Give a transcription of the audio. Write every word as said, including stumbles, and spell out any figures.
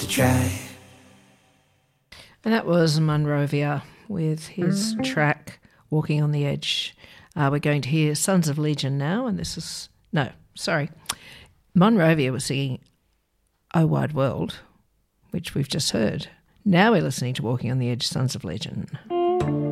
try. And that was Monrovia with his track Walking on the Edge. Uh, we're going to hear Sons of Legion now, and this is, no, sorry. Monrovia was singing Oh Wide World, which we've just heard. Now we're listening to Walking on the Edge, Sons of Legion.